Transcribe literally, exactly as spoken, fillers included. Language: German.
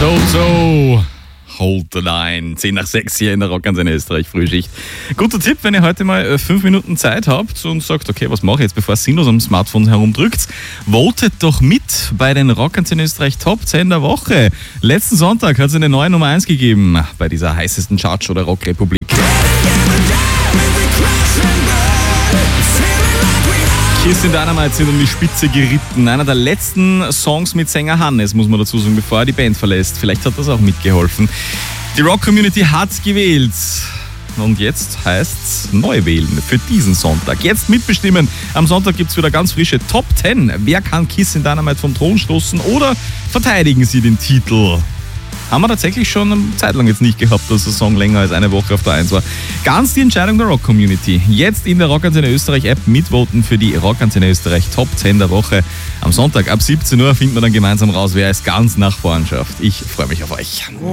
So, so. Hold the line. zehn nach sechs hier in der Rockantenne Österreich Frühschicht. Guter Tipp, wenn ihr heute mal fünf Minuten Zeit habt und sagt, okay, was mache ich jetzt, bevor es sinnlos am Smartphone herumdrückt, votet doch mit bei den Rockantenne Österreich Top zehn der Woche. Letzten Sonntag hat es eine neue Nummer eins gegeben bei dieser heißesten Chartshow der Rockrepublik. Kiss in Dynamite sind um die Spitze geritten. Einer der letzten Songs mit Sänger Hannes, muss man dazu sagen, bevor er die Band verlässt. Vielleicht hat das auch mitgeholfen. Die Rock-Community hat gewählt. Und jetzt heißt's neu wählen für diesen Sonntag. Jetzt mitbestimmen. Am Sonntag gibt's wieder ganz frische Top zehn. Wer kann Kiss in Dynamite vom Thron stoßen oder verteidigen sie den Titel? Haben wir tatsächlich schon eine Zeit lang jetzt nicht gehabt, dass der Song länger als eine Woche auf der eins war. Ganz die Entscheidung der Rock-Community. Jetzt in der Rockantenne Österreich App mitvoten für die Rockantenne Österreich Top zehn der Woche. Am Sonntag ab siebzehn Uhr finden wir dann gemeinsam raus, wer es ganz nach vorn schafft. Ich freue mich auf euch.